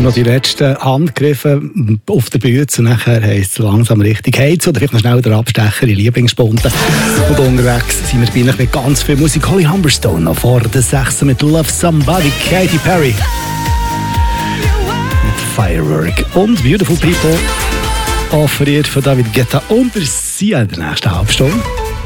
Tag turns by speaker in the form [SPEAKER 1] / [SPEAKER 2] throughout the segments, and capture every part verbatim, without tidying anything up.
[SPEAKER 1] noch die letzten Handgriffe auf der Bühne und nachher heisst es langsam richtig heizen oder vielleicht noch schnell der Abstecher in Lieblingsspunten. Und unterwegs sind wir bei euch mit ganz viel Musik. Holly Humberstone noch vor der sechs mit Love Somebody, Katy Perry mit Firework und Beautiful People offeriert von David Guetta und der Sia in der nächsten Halbstunde.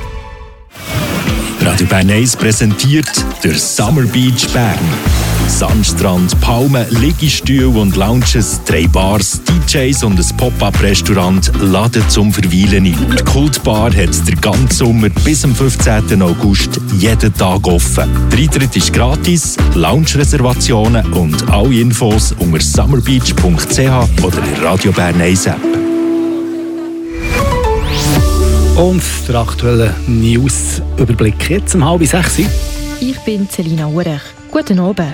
[SPEAKER 2] Radio Bern eins präsentiert der Summer Beach Bern. Sandstrand, Palmen, Liegestühle und Lounges, drei Bars, D Js und ein Pop-Up-Restaurant laden zum Verweilen ein. Die Kultbar hat den ganzen Sommer bis zum fünfzehnten August jeden Tag offen. Der Eintritt ist gratis, Lounge-Reservationen und alle Infos unter summerbeach punkt c h oder der Radio Bern eins App.
[SPEAKER 1] Und der aktuelle News-Überblick jetzt um halb sechs.
[SPEAKER 3] Ich bin Selina Urech. Guten Abend.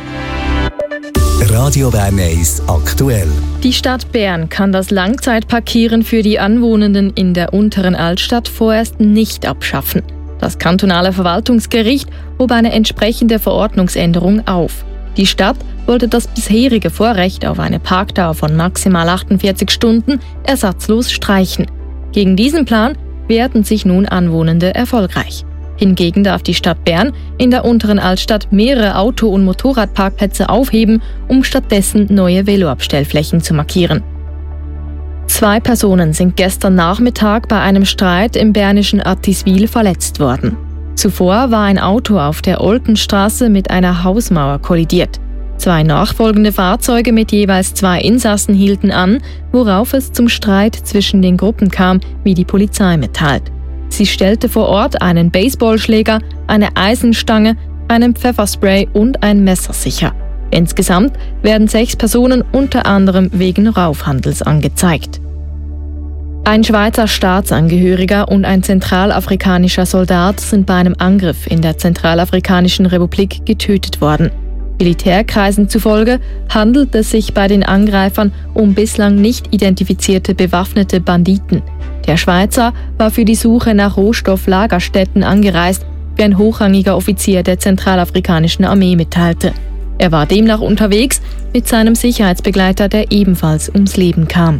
[SPEAKER 4] Radio Bern eins aktuell.
[SPEAKER 3] Die Stadt Bern kann das Langzeitparkieren für die Anwohnenden in der unteren Altstadt vorerst nicht abschaffen. Das kantonale Verwaltungsgericht hob eine entsprechende Verordnungsänderung auf. Die Stadt wollte das bisherige Vorrecht auf eine Parkdauer von maximal achtundvierzig Stunden ersatzlos streichen. Gegen diesen Plan wehrten sich nun Anwohnende erfolgreich. Hingegen darf die Stadt Bern in der unteren Altstadt mehrere Auto- und Motorradparkplätze aufheben, um stattdessen neue Veloabstellflächen zu markieren. Zwei Personen sind gestern Nachmittag bei einem Streit im bernischen Attiswil verletzt worden. Zuvor war ein Auto auf der Oltenstraße mit einer Hausmauer kollidiert. Zwei nachfolgende Fahrzeuge mit jeweils zwei Insassen hielten an, worauf es zum Streit zwischen den Gruppen kam, wie die Polizei mitteilt. Sie stellte vor Ort einen Baseballschläger, eine Eisenstange, einen Pfefferspray und ein Messer sicher. Insgesamt werden sechs Personen unter anderem wegen Raufhandels angezeigt. Ein Schweizer Staatsangehöriger und ein zentralafrikanischer Soldat sind bei einem Angriff in der Zentralafrikanischen Republik getötet worden. Militärkreisen zufolge handelt es sich bei den Angreifern um bislang nicht identifizierte bewaffnete Banditen. Der Schweizer war für die Suche nach Rohstofflagerstätten angereist, wie ein hochrangiger Offizier der zentralafrikanischen Armee mitteilte. Er war demnach unterwegs mit seinem Sicherheitsbegleiter, der ebenfalls ums Leben kam.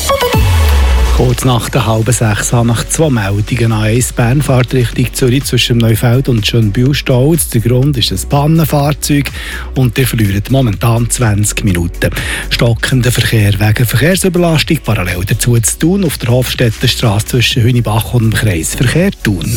[SPEAKER 1] Kurz nach der halben sechs haben nach zwei Meldungen A eins Bern fährt Richtung Zürich zwischen Neufeld und Schönbühl-Stauz. Der Grund ist ein Pannenfahrzeug und der verliert momentan zwanzig Minuten. Stockender Verkehr wegen Verkehrsüberlastung, parallel dazu zu Thun auf der Hofstettenstrasse zwischen Hünibach und dem Kreisverkehr Thun.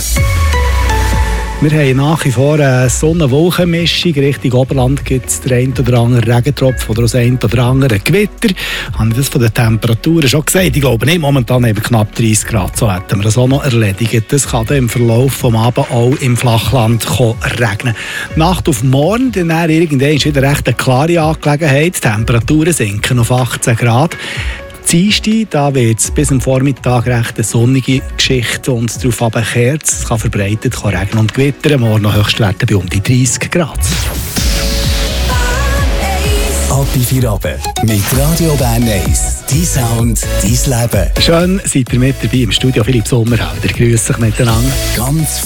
[SPEAKER 1] Wir haben nach wie vor eine Sonne-Wolken-Mischung. Richtung Oberland gibt es den einen oder anderen Regentropfen oder das ein oder andere Gewitter. Habe ich das von den Temperaturen schon gesagt? Ich glaube nicht. Momentan haben wir knapp dreißig Grad. So hätten wir das auch noch erledigt. Das kann dann im Verlauf des Abends auch im Flachland regnen. Nacht auf morgen, dann irgendwann ist wieder recht eine klare Angelegenheit. Die Temperaturen sinken auf achtzehn Grad. Dienstag, da wird es bis am Vormittag recht eine sonnige Geschichte und darauf kehrt es. Es kann verbreitet kann regnen und gewittern. Morgen noch Höchstwerte bei um die dreißig Grad.
[SPEAKER 4] Ab in vier Abend mit Radio Bern eins. Dein Sound, dein Leben.
[SPEAKER 1] Schön seid ihr mit dabei im Studio. Philipp Sommerhalder. Grüß euch miteinander.
[SPEAKER 4] Ganz